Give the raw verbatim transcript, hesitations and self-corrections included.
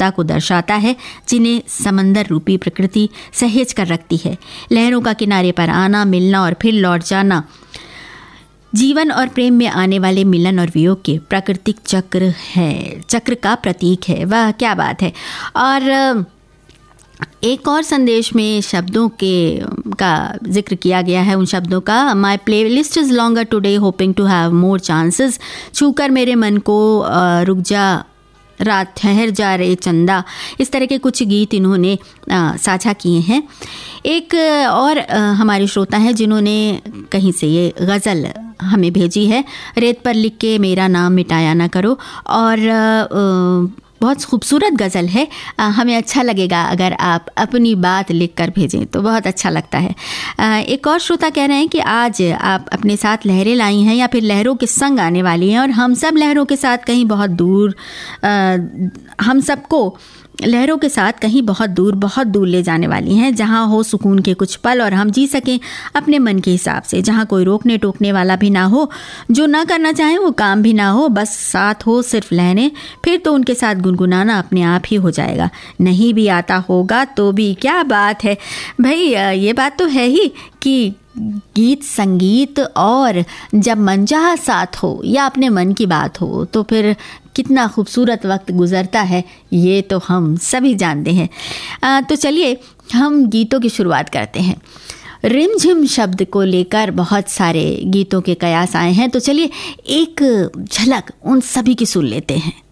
मधुरता को दर्शाता है, जिन्हें समंदर रूपी प्रकृति सहेज कर रखती है। लहरों का किनारे पर आना, मिलना और फिर लौट जाना जीवन और प्रेम में आने वाले मिलन और वियोग के प्राकृतिक चक्र है, चक्र का प्रतीक है। वाह क्या बात है। और एक और संदेश में शब्दों के का जिक्र किया गया है, उन शब्दों का, my play list is longer today hoping to have more chances, छूकर मेरे मन को, रुक जा रात, ठहर जा रे चंदा। इस तरह के कुछ गीत इन्होंने साझा किए हैं। एक और आ, हमारे श्रोता हैं जिन्होंने कहीं से ये गज़ल हमें भेजी है, रेत पर लिख के मेरा नाम मिटाया ना करो। और आ, बहुत खूबसूरत गज़ल है। आ, हमें अच्छा लगेगा अगर आप अपनी बात लिख कर भेजें तो बहुत अच्छा लगता है। आ, एक और श्रोता कह रहे हैं कि आज आप अपने साथ लहरें लाई हैं या फिर लहरों के संग आने वाली हैं, और हम सब लहरों के साथ कहीं बहुत दूर, आ, हम सबको लहरों के साथ कहीं बहुत दूर बहुत दूर ले जाने वाली हैं, जहां हो सुकून के कुछ पल और हम जी सकें अपने मन के हिसाब से, जहां कोई रोकने टोकने वाला भी ना हो, जो ना करना चाहें वो काम भी ना हो, बस साथ हो सिर्फ लहरें। फिर तो उनके साथ गुनगुनाना अपने आप ही हो जाएगा, नहीं भी आता होगा तो भी। क्या बात है भाई, ये बात तो है ही कि गीत संगीत और जब मनचाहा साथ हो या अपने मन की बात हो तो फिर कितना खूबसूरत वक्त गुजरता है, ये तो हम सभी जानते हैं। आ, तो चलिए हम गीतों की शुरुआत करते हैं। रिमझिम शब्द को लेकर बहुत सारे गीतों के कयास आए हैं, तो चलिए एक झलक उन सभी की सुन लेते हैं।